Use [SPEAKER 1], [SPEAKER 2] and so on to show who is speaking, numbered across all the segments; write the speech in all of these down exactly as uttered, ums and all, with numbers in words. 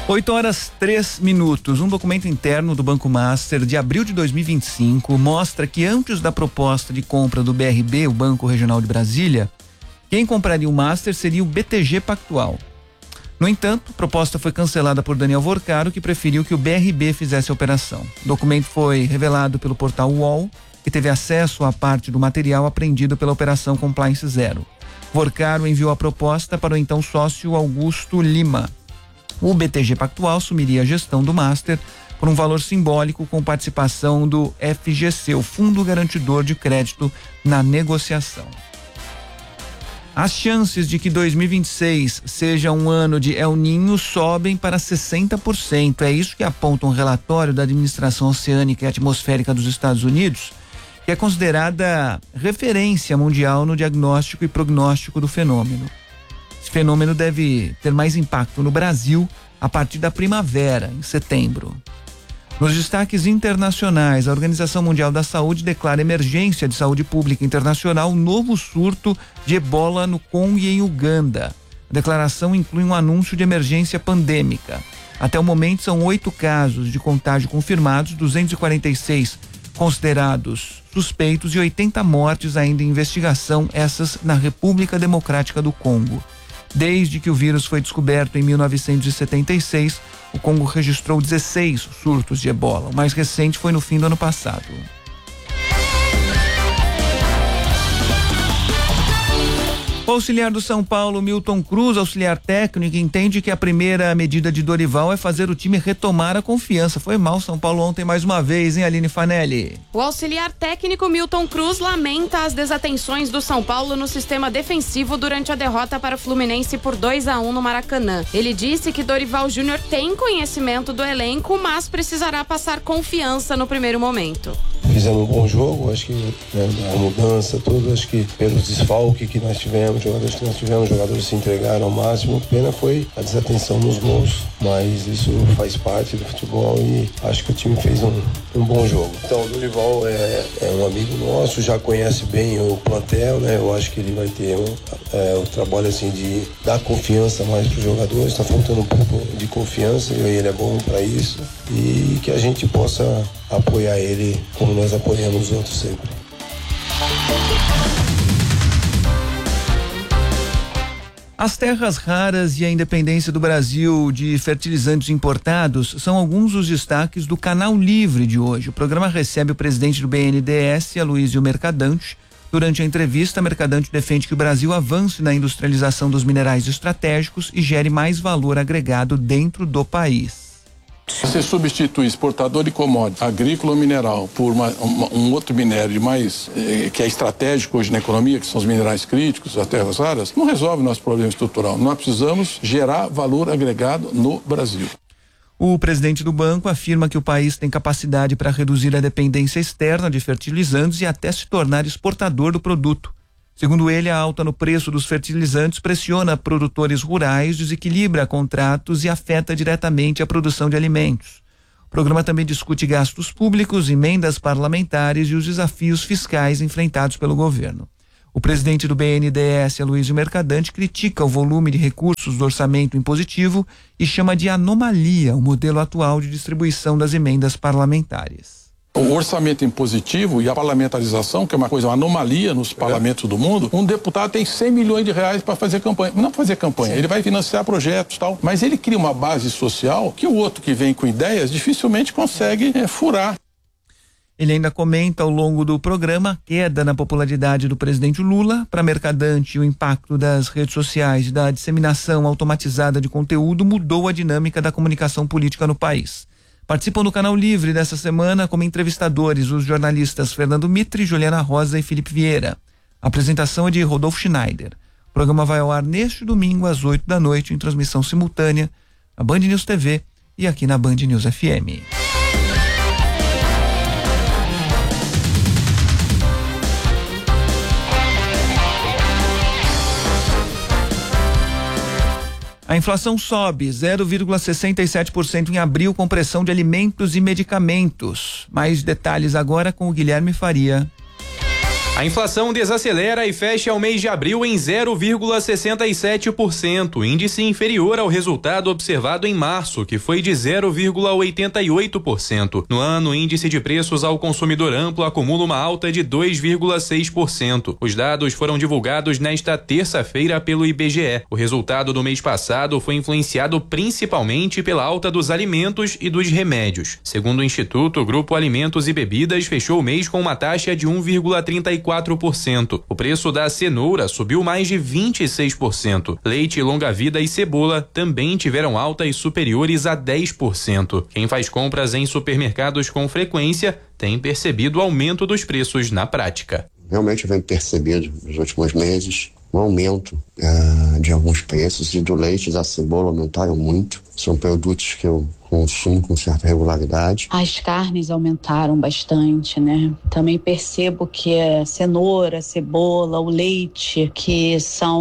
[SPEAKER 1] oito horas, três minutos. Um documento interno do Banco Master de abril de dois mil e vinte e cinco mostra que antes da proposta de compra do B R B, o Banco Regional de Brasília, quem compraria o Master seria o B T G Pactual. No entanto, a proposta foi cancelada por Daniel Vorcaro, que preferiu que o B R B fizesse a operação. O documento foi revelado pelo portal U O L, que teve acesso a parte do material apreendido pela Operação Compliance Zero. Vorcaro enviou a proposta para o então sócio Augusto Lima. O B T G Pactual assumiria a gestão do Master por um valor simbólico com participação do F G C, o Fundo Garantidor de Crédito, na negociação. As chances de que dois mil e vinte e seis seja um ano de El Niño sobem para sessenta por cento. É isso que aponta um relatório da Administração Oceânica e Atmosférica dos Estados Unidos, que é considerada referência mundial no diagnóstico e prognóstico do fenômeno. Esse fenômeno deve ter mais impacto no Brasil a partir da primavera, em setembro. Nos destaques internacionais, a Organização Mundial da Saúde declara emergência de saúde pública internacional um novo surto de ebola no Congo e em Uganda. A declaração inclui um anúncio de emergência pandêmica. Até o momento são oito casos de contágio confirmados, duzentos e quarenta e seis considerados suspeitos e oitenta mortes ainda em investigação, essas na República Democrática do Congo. Desde que o vírus foi descoberto em mil novecentos e setenta e seis, o Congo registrou dezesseis surtos de ebola. O mais recente foi no fim do ano passado. O auxiliar do São Paulo, Milton Cruz, auxiliar técnico, entende que a primeira medida de Dorival é fazer o time retomar a confiança. Foi mal São Paulo ontem mais uma vez, hein, Aline Fanelli?
[SPEAKER 2] O auxiliar técnico Milton Cruz lamenta as desatenções do São Paulo no sistema defensivo durante a derrota para o Fluminense por dois a um no Maracanã. Ele disse que Dorival Júnior tem conhecimento do elenco, mas precisará passar confiança no primeiro momento.
[SPEAKER 3] Fizemos um bom jogo, acho que né, a mudança, tudo, acho que pelos desfalques que nós tivemos, jogadores que nós tivemos, jogadores se entregaram ao máximo. Pena foi a desatenção nos gols, mas isso faz parte do futebol e acho que o time fez um, um bom jogo. Então o Dorival é, é um amigo nosso, já conhece bem o plantel, né? Eu acho que ele vai ter um, é, um trabalho assim de dar confiança mais para os jogadores. Está faltando um pouco de confiança e ele é bom para isso e que a gente possa apoiar ele como nós apoiamos os outros sempre.
[SPEAKER 1] As terras raras e a independência do Brasil de fertilizantes importados são alguns dos destaques do Canal Livre de hoje. O programa recebe o presidente do B N D E S, Aloysio Mercadante. Durante a entrevista, Mercadante defende que o Brasil avance na industrialização dos minerais estratégicos e gere mais valor agregado dentro do país.
[SPEAKER 4] Você substitui exportador de commodity agrícola ou mineral por uma, uma, um outro minério de mais, eh, que é estratégico hoje na economia, que são os minerais críticos, as terras raras, não resolve o nosso problema estrutural. Nós precisamos gerar valor agregado no Brasil.
[SPEAKER 1] O presidente do banco afirma que o país tem capacidade para reduzir a dependência externa de fertilizantes e até se tornar exportador do produto. Segundo ele, a alta no preço dos fertilizantes pressiona produtores rurais, desequilibra contratos e afeta diretamente a produção de alimentos. O programa também discute gastos públicos, emendas parlamentares e os desafios fiscais enfrentados pelo governo. O presidente do B N D E S, Aloysio Mercadante, critica o volume de recursos do orçamento impositivo e chama de anomalia o modelo atual de distribuição das emendas parlamentares.
[SPEAKER 4] O orçamento impositivo e a parlamentarização, que é uma coisa, uma anomalia nos parlamentos do mundo, um deputado tem cem milhões de reais para fazer campanha. Não para fazer campanha, Sim. ele vai financiar projetos e tal, mas ele cria uma base social que o outro que vem com ideias dificilmente consegue é, furar.
[SPEAKER 1] Ele ainda comenta ao longo do programa a queda na popularidade do presidente Lula. Para Mercadante, o impacto das redes sociais e da disseminação automatizada de conteúdo mudou a dinâmica da comunicação política no país. Participam do Canal Livre dessa semana como entrevistadores os jornalistas Fernando Mitre, Juliana Rosa e Felipe Vieira. A apresentação é de Rodolfo Schneider. O programa vai ao ar neste domingo às oito da noite em transmissão simultânea na Band News T V e aqui na Band News F M. A inflação sobe zero vírgula sessenta e sete por cento em abril com pressão de alimentos e medicamentos. Mais detalhes agora com o Guilherme Faria.
[SPEAKER 5] A inflação desacelera e fecha o mês de abril em zero vírgula sessenta e sete por cento, índice inferior ao resultado observado em março, que foi de zero vírgula oitenta e oito por cento. No ano, o índice de preços ao consumidor amplo acumula uma alta de dois vírgula seis por cento. Os dados foram divulgados nesta terça-feira pelo I B G E. O resultado do mês passado foi influenciado principalmente pela alta dos alimentos e dos remédios. Segundo o Instituto, o Grupo Alimentos e Bebidas fechou o mês com uma taxa de um vírgula trinta e quatro por cento. O preço da cenoura subiu mais de vinte e seis por cento. Leite, longa-vida e cebola também tiveram altas superiores a dez por cento. Quem faz compras em supermercados com frequência tem percebido o aumento dos preços na prática.
[SPEAKER 6] Realmente vem percebido nos últimos meses um aumento uh, de alguns preços, e do leite e da cebola aumentaram muito. São produtos que eu consumo com certa regularidade.
[SPEAKER 7] As carnes aumentaram bastante, né? Também percebo que a cenoura, a cebola, o leite, que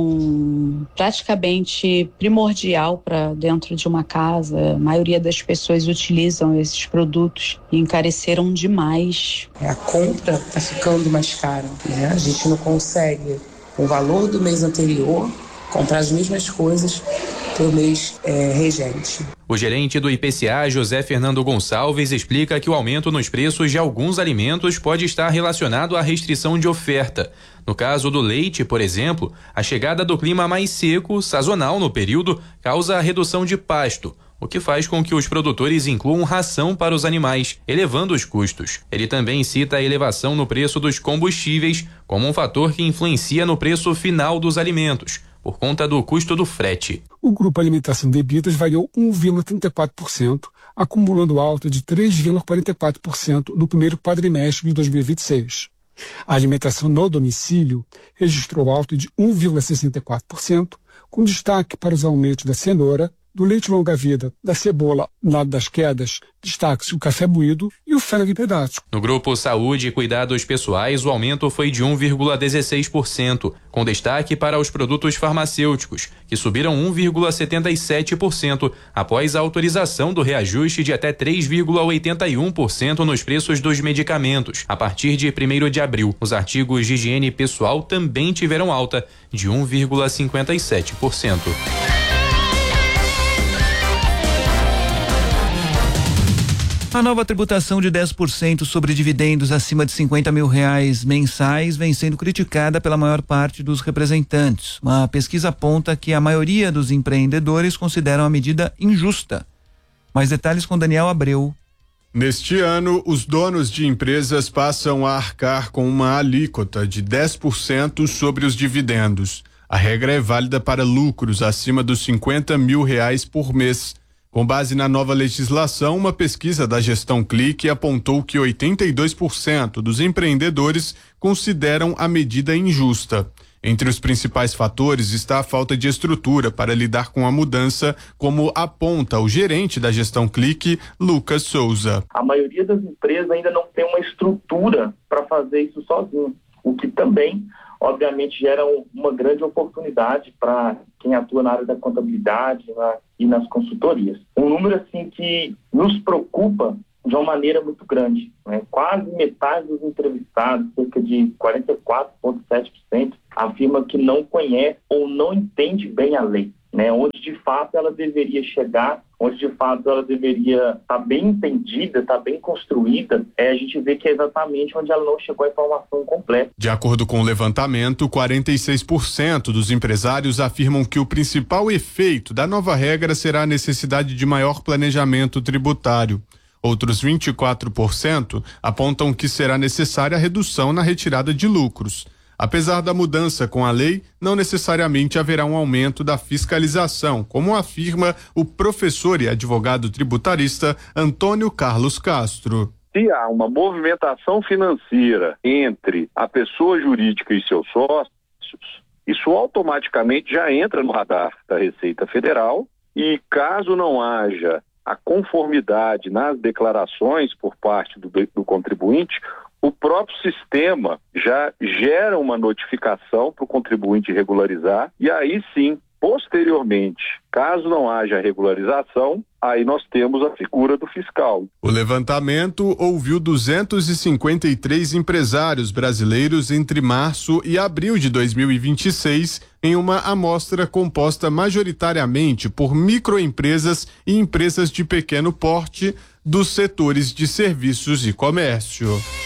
[SPEAKER 7] são praticamente primordial para dentro de uma casa, a maioria das pessoas utilizam esses produtos e encareceram demais.
[SPEAKER 8] A compra está ficando mais cara, né? A gente não consegue, o valor do mês anterior, comprar as mesmas coisas pelo mês é, regente.
[SPEAKER 5] O gerente do I P C A, José Fernando Gonçalves, explica que o aumento nos preços de alguns alimentos pode estar relacionado à restrição de oferta. No caso do leite, por exemplo, a chegada do clima mais seco, sazonal no período, causa a redução de pasto, o que faz com que os produtores incluam ração para os animais, elevando os custos. Ele também cita a elevação no preço dos combustíveis como um fator que influencia no preço final dos alimentos, por conta do custo do frete.
[SPEAKER 9] O grupo Alimentação e Bebidas variou um vírgula trinta e quatro por cento, acumulando alta de três vírgula quarenta e quatro por cento no primeiro quadrimestre de dois mil e vinte e seis. A alimentação no domicílio registrou alta de um vírgula sessenta e quatro por cento, com destaque para os aumentos da cenoura, do leite longa-vida, da cebola, lado das quedas, destaque-se o café moído e o frango em pedaços.
[SPEAKER 5] No grupo Saúde e Cuidados Pessoais, o aumento foi de um vírgula dezesseis por cento, com destaque para os produtos farmacêuticos, que subiram um vírgula setenta e sete por cento após a autorização do reajuste de até três vírgula oitenta e um por cento nos preços dos medicamentos. A partir de primeiro de abril, os artigos de higiene pessoal também tiveram alta de um vírgula cinquenta e sete por cento.
[SPEAKER 1] A nova tributação de dez por cento sobre dividendos acima de cinquenta mil reais mensais vem sendo criticada pela maior parte dos representantes. Uma pesquisa aponta que a maioria dos empreendedores consideram a medida injusta. Mais detalhes com Daniel Abreu.
[SPEAKER 10] Neste ano, os donos de empresas passam a arcar com uma alíquota de dez por cento sobre os dividendos. A regra é válida para lucros acima dos cinquenta mil reais por mês. Com base na nova legislação, uma pesquisa da Gestão Clique apontou que oitenta e dois por cento dos empreendedores consideram a medida injusta. Entre os principais fatores está a falta de estrutura para lidar com a mudança, como aponta o gerente da Gestão Clique, Lucas Souza.
[SPEAKER 11] A maioria das empresas ainda não tem uma estrutura para fazer isso sozinho, o que também, obviamente, gera uma grande oportunidade para quem atua na área da contabilidade na, e nas consultorias. Um número assim que nos preocupa de uma maneira muito grande, né? Quase metade dos entrevistados, cerca de quarenta e quatro vírgula sete por cento, afirma que não conhece ou não entende bem a lei, né? Onde de fato ela deveria chegar, onde de fato ela deveria estar tá bem entendida, estar tá bem construída, é, a gente vê que é exatamente onde ela não chegou a informação completa.
[SPEAKER 10] De acordo com o levantamento, quarenta e seis por cento dos empresários afirmam que o principal efeito da nova regra será a necessidade de maior planejamento tributário. Outros vinte e quatro por cento apontam que será necessária a redução na retirada de lucros. Apesar da mudança com a lei, não necessariamente haverá um aumento da fiscalização, como afirma o professor e advogado tributarista Antônio Carlos Castro.
[SPEAKER 12] Se há uma movimentação financeira entre a pessoa jurídica e seus sócios, isso automaticamente já entra no radar da Receita Federal e, caso não haja a conformidade nas declarações por parte do, do contribuinte, o próprio sistema já gera uma notificação para o contribuinte regularizar e aí sim Posteriormente, caso não haja regularização, aí nós temos a figura do fiscal.
[SPEAKER 10] O levantamento ouviu duzentos e cinquenta e três empresários brasileiros entre março e abril de dois mil e vinte e seis, em uma amostra composta majoritariamente por microempresas e empresas de pequeno porte dos setores de serviços e comércio.